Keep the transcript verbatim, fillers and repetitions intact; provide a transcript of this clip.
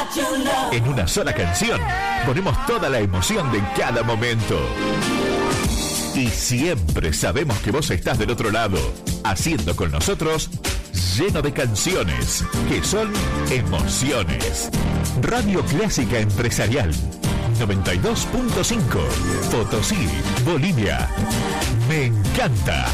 En una sola canción ponemos toda la emoción de cada momento. Y siempre sabemos que vos estás del otro lado, haciendo con nosotros lleno de canciones que son emociones. Radio Clásica Empresarial noventa y dos punto cinco, Potosí, Bolivia. Me encanta.